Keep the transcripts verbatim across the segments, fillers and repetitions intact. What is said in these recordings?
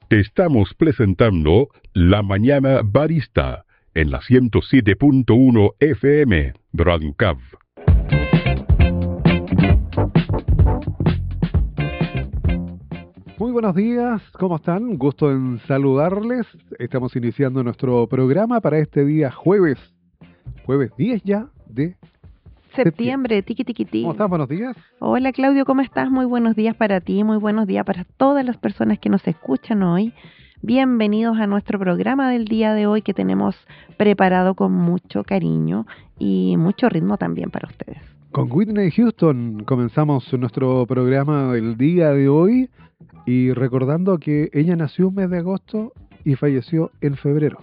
Te estamos presentando La Mañana Barista en la ciento siete punto uno F M, Brancab. Muy buenos días, ¿cómo están? Gusto en saludarles. Estamos iniciando nuestro programa para este día jueves, jueves diez ya de septiembre, tiqui tiqui tiqui. ¿Cómo estás? Buenos días. Hola Claudio, ¿cómo estás? Muy buenos días para ti, muy buenos días para todas las personas que nos escuchan hoy. Bienvenidos a nuestro programa del día de hoy que tenemos preparado con mucho cariño y mucho ritmo también para ustedes. Con Whitney Houston comenzamos nuestro programa del día de hoy y recordando que ella nació un mes de agosto y falleció en febrero.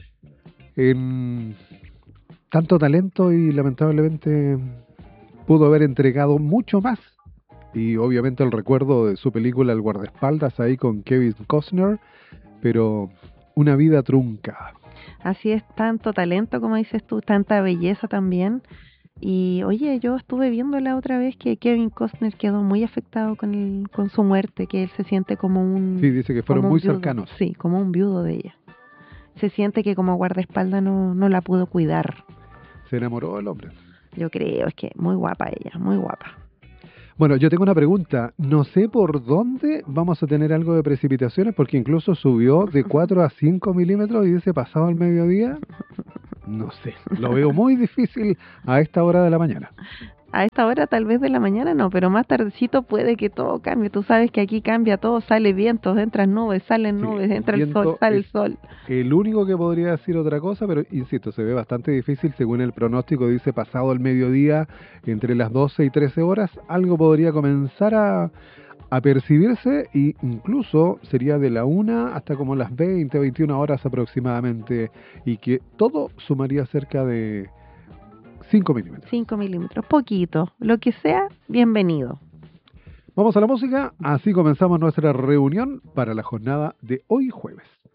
En tanto talento y lamentablemente pudo haber entregado mucho más. Y obviamente el recuerdo de su película El guardaespaldas ahí con Kevin Costner, pero una vida trunca. Así es, tanto talento como dices tú, tanta belleza también. Y oye, yo estuve viendo la otra vez que Kevin Costner quedó muy afectado con el, con su muerte, que él se siente como un... Sí, dice que fueron muy viudo, cercanos. Sí, como un viudo de ella. Se siente que como guardaespaldas no, no la pudo cuidar. Se enamoró del hombre. Yo creo, es que muy guapa ella, muy guapa. Bueno, yo tengo una pregunta. No sé por dónde vamos a tener algo de precipitaciones, porque incluso subió de cuatro a cinco milímetros y dice pasado al mediodía. No sé, lo veo muy difícil a esta hora de la mañana. A esta hora tal vez de la mañana no, pero más tardecito puede que todo cambie. Tú sabes que aquí cambia todo, sale vientos, entran nubes, salen Sí, nubes, entra el sol, sale el sol. El único que podría decir otra cosa, pero insisto, se ve bastante difícil según el pronóstico, dice pasado el mediodía, entre las doce y trece horas, algo podría comenzar a, a percibirse e incluso sería de la una hasta como las veinte, veintiuna horas aproximadamente, y que todo sumaría cerca de cinco milímetros. cinco milímetros, poquito, lo que sea, bienvenido. Vamos a la música, así comenzamos nuestra reunión para la jornada de hoy jueves.